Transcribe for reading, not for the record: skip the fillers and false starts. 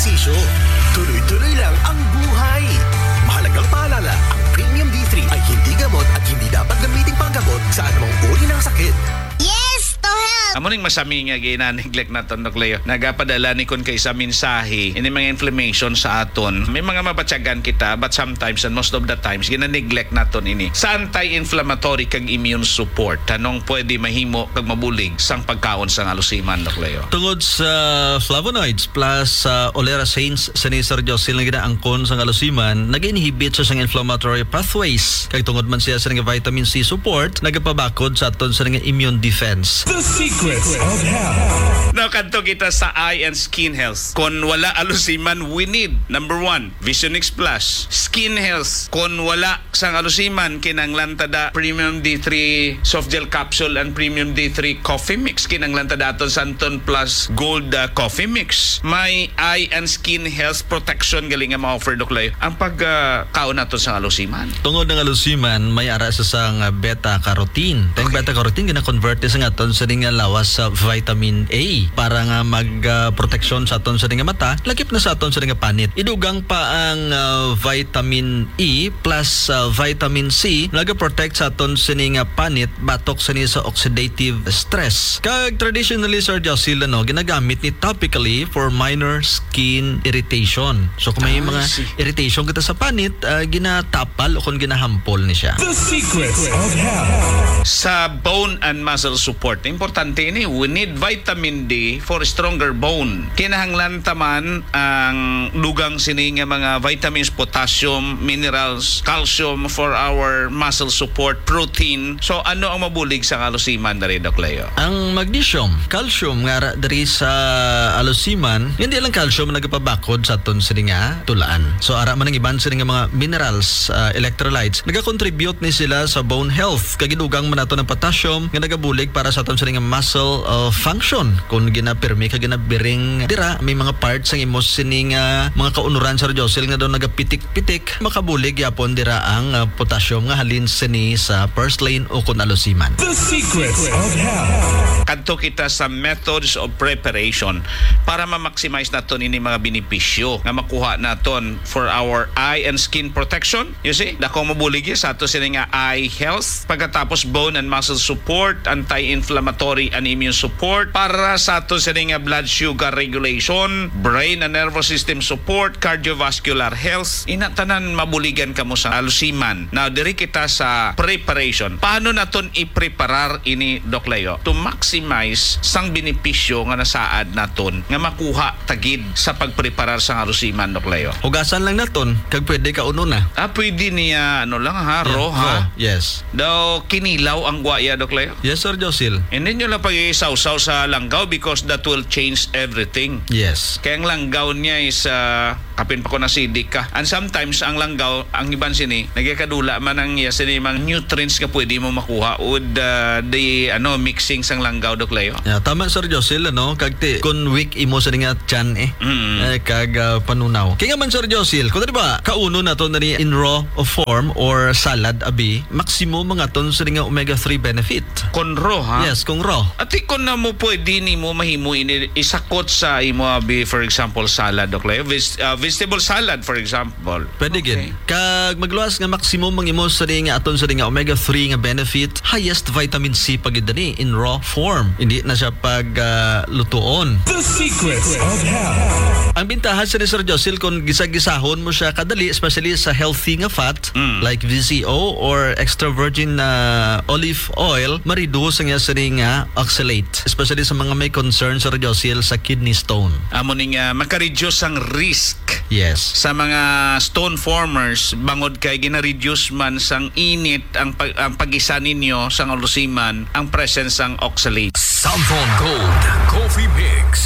ehersisyo. Tuloy-tuloy lang ang buhay. Mahalagang paalala, ang Premium D3 ay hindi gamot at hindi dapat gamitin panggamot sa anumang uri ng sakit. Yes, to help! Amo ning masami nga gina-neglect naton Dok Leo. Nagapadala ni kon kay sa mensahe ini mga inflammation sa aton. May mga mabatyagan kita but sometimes and most of the times gina-neglect naton ini. Sa anti-inflammatory kag immune support tanong pwede mahimo kag mabulig sang pagkaon sang alusiman Dok Leo. Tungod sa flavonoids plus olerasanes sa ni Sir Josil na ginaangkon sa alusiman, nag-inhibit sa inflammatory pathways. Kag tungod man siya sa vitamin C support, nagapabakod sa aton sa immune defense. The secrets of health. Now, kanto kita sa eye and skin health. Kung wala alusiman, we need, number 1, Visionix Plus. Skin health. Kung wala sang alusiman, kinanglantada Premium D3 Soft Gel Capsule and Premium D3 Coffee Mix. Kinanglantada aton Santon Plus Gold Coffee Mix. May eye and skin health protection galing nga ma-offer Dok Leo. Ang pagkaon nato sa alusiman. Tungod ng alusiman, may ara sa sang beta-carotene. Tayong beta-carotene gina-convert sa nga aton sa nga lawas sa vitamin A para nga mag-proteksyon sa aton sa nga mata, lakip na sa aton sa nga panit. Idugang pa ang vitamin E plus vitamin C naga-protect sa aton sa nga panit batok sa ni sa oxidative stress. Kag traditionally Sir Josil ginagamit ni topically for minor skin irritation. So kung may mga irritation kita sa panit, ginatapal o kung ginahampol ni siya. The secrets of health. Sa bone and muscle support, importante ini, we need vitamin D for stronger bone. Kinahanglan taman ang dugang sini nga mga vitamins, potassium, minerals, calcium for our muscle support, protein. So ano ang mabulig sa alusiman dari Dok Leo? Ang magnesium, calcium nga dari sa alusiman, hindi lang calcium nagapabakod sa aton sa nga tulaan. So ara man ang iban sa nga mga minerals, electrolytes, nagakontribute ni sila sa bone health. Kagidugang man nato ng potassium nga nagabulig para sa aton sa nga muscle function. Kung ginapirmi ka ginabiring dira, may mga parts ang imos sining mga kaunuran sa Josil nga daw nagapitik-pitik, makabulig yapon dira ang potassium nga halin sini sa purslane o kun alusiman. The secrets of health. Kadto kita sa methods of preparation para ma-maximize naton ini mga benepisyo nga makuha naton for our eye and skin protection. You see, dako mabulig sa ato sini nga eye health, pagkatapos bone and muscle support, anti-inflammatory and immune support, para sa ato sini nga blood sugar regulation, brain and nervous system support, cardiovascular health. Inatanan mabuligan kamo sa alusiman. Now diri kita sa preparation. Paano naton i-preparar ini Dok Leo to maximize sang benepisyo nga nasaad naton nga makuha tagid sa pagpreparar sang alusiman Dok Leo? Hugasan lang naton kag pwede ka uno na. Pwede niya ano lang ha, raw ha. Yes. Daw kinilaw ang guaya Dok Leo. Yes Sir Josil. Hindi nyo lang pag-isaw-saw sa langgaw because that will change everything. Yes. Kaya ang langgaw niya is kapin pa ko na sidik ka. And sometimes ang langgaw, ang iban sini, nagkakadula man ang sini mga nutrients ka pwede mo makuha with the mixing sang langgaw Dok Leo. Yeah, tama Sir Josil kagti kun week imo sa nga tiyan kag panunaw. Kaya man Sir Josil, kun diba kauno na to na ni in raw form or salad abi, maximum mga ton sa nga omega-3 benefit. Kon raw ha? Yes, kung raw. At kung na mo pwede ni mo mahimo ini isakot sa imo abi, for example salad Dok Leo, vegetable salad for example. Pwede gid. Kag magluwas nga maximum ang imo sa nga aton sa nga omega-3 nga benefit, highest vitamin C pagid ni in raw form. Hindi na siya pag lutuon. The secrets of health. Ang bintahan sa Sir Josil kung gisag-gisahon mo siya kadali, especially sa healthy nga fat like VCO or extra virgin olive oil, ma-reduce ang sa nga oxalate, especially sa mga may concern Sir Josil sa kidney stone. Amo ning maka-reduce ang risk. Yes. Sa mga stone formers, bangod kay gina-reduce man sang init ang pag-isa ninyo sang alusiman ang presence sang oxalate. Santon Gold Coffee Mix.